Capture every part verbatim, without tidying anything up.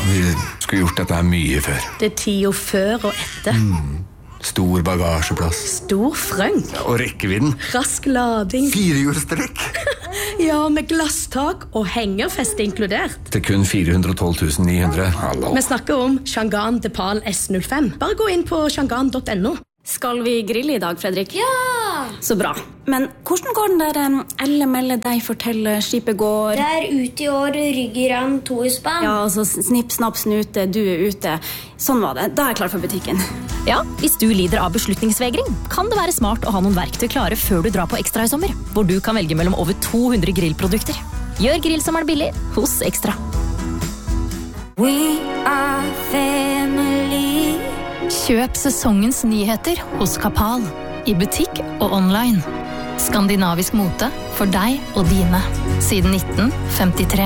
Vi skulle gjort dette her mye før. Det er tida før og etter. Mm. Stor bagasjeplass. Stor frønk. Og rekkevidden. Rask lading. Firehjulstrekk. Ja, med glasstak og hengerfeste inkludert. Til kun fire hundre og tolv tusen ni hundre. Hallo. Vi snakker om Changan Depal S null fem. Bare gå inn på changan punktum no. Skal vi grille i dag, Fredrik? Ja! Så bra. Men hvordan går den der um, Elle melde deg fortelle skipet går? Det er ute i år, rygger han to i spann. Ja, altså snipp, snapp, snute, du er ute. Sånn var det. Da er jeg klar for butikken. Ja, hvis du lider av beslutningsvegring, kan det være smart å ha noen verktøy klare før du drar på Ekstra i sommer, hvor du kan velge mellom over to hundre grillprodukter. Gjør grillsommeren billig hos Ekstra. We are family. Kjøp sesongens nyheter hos Kapal, i butikk og online. Skandinavisk mote for deg og dine, siden nitten femtitre.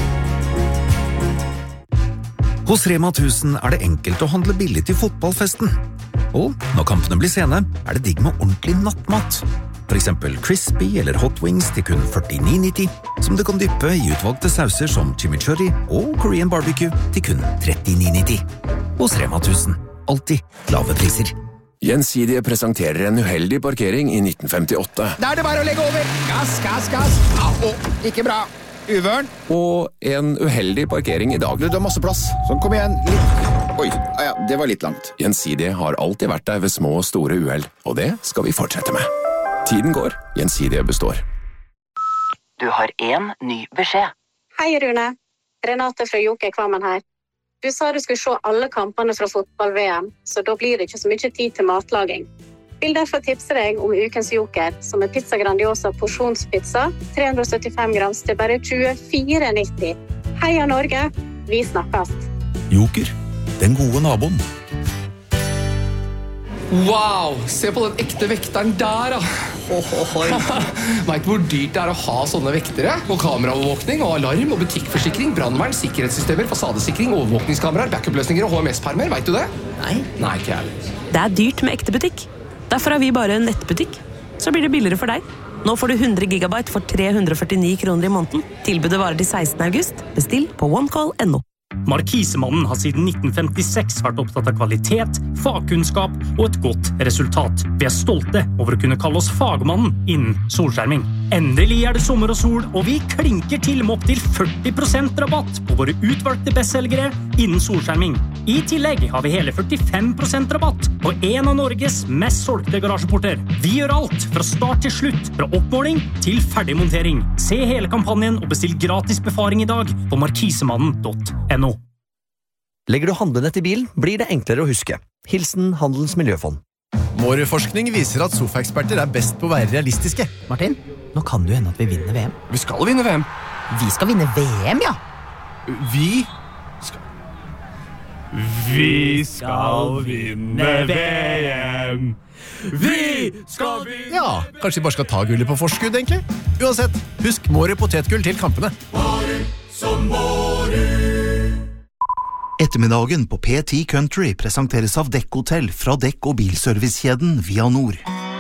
Hos Rema tusen er det enkelt å handle billig til fotballfesten. Og når kampene blir sene, er det digg med ordentlig nattmat. For eksempel crispy eller hot wings til kun førtini nitti, som du kan dyppe i utvalgte sauser som chimichurri og Korean barbecue til kun trettini nitti. Hos Rema tusen. Alltid lave priser. Gjensidige presenterer en uheldig parkering i nitten femtiåtte. Da er det bare å legge over. Gass, gass, gass. Au, ikke bra. Uvørn. Og en uheldig parkering i dag. Du, du har masse plass. Sånn, kom igjen. Litt. Oi, ja, det var litt langt. Gjensidige har alltid vært der ved små og store uheld, og det skal vi fortsette med. Tiden går. Gjensidige består. Du har en ny beskjed. Hei, Rune. Renate fra Joker Kvammen her. Du sa du skulle se alle kampene fra fotball-V M, så da blir det ikke så mye tid til matlaging. Vil derfor tipse deg om ukens Joker, som er pizza grandiosa porsjonspizza, tre hundre og syttifem grams til bare tjuefire nitti. Heia Norge, vi snakkes. Joker, den gode naboen. Wow, se på den ekte vekteren der, da. Vet hvor dyrt det er å ha sånne vektere? Og kameraovervåkning, og alarm, og butikkforsikring, brandvern, sikkerhetssystemer, fasadesikring, overvåkningskameraer, backup-løsninger og H M S-permer, vet du det? Nei. Nei, ikke jeg. Det er dyrt med ekte butikk. Derfor har vi bare en nettbutikk. Så blir det billigere for deg. Nå får du hundre gigabyte for tre hundre og førtini kroner i måneden. Tilbudet varer til sekstende august. Bestill på onecall punktum no. Markisemannen har siden nitten femtiseks vært opptatt av kvalitet, fagkunnskap og et godt resultat. Vi er stolte over å kunne kalle oss fagmannen innen solskjerming. Endelig er det sommer og sol, og vi klinker til med opp til førti prosent rabatt på våre utvalgte bestselgere innen solskjerming. I tillegg har vi hele førtifem prosent rabatt på en av Norges mest solgte garasjeporter. Vi gjør alt fra start til slutt, fra oppmåling til ferdigmontering. Se hele kampanjen og bestill gratis befaring i dag på markisemannen punktum no. Legger du handlenett i bilen, blir det enklere å huske. Hilsen Handelens Miljøfond. Vår forskning viser at sofaeksperter er best på å være realistiske. Martin, nå kan det jo hende at vi vinner V M. Vi skal vinne V M. Vi skal vinne V M, ja. Vi skal... Vi skal vinne V M. Vi skal vinne... Ja, kanskje vi bare skal ta gullet på forskudd, egentlig? Uansett, husk Mårud potetgull til kampene. Mårud som Mårud. Ettermiddagen på P ti Country presenteres av Dekk Hotel fra dekk- og bilservicekjeden Via Nord.